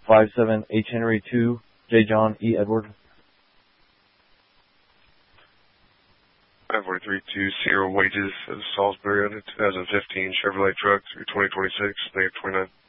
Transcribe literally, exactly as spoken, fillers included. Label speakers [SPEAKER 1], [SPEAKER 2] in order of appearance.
[SPEAKER 1] five seven H Henry two J John E Edward.
[SPEAKER 2] five four three two Sierra Wages of Salisbury on a two thousand fifteen Chevrolet truck through twenty twenty-six, negative twenty-nine.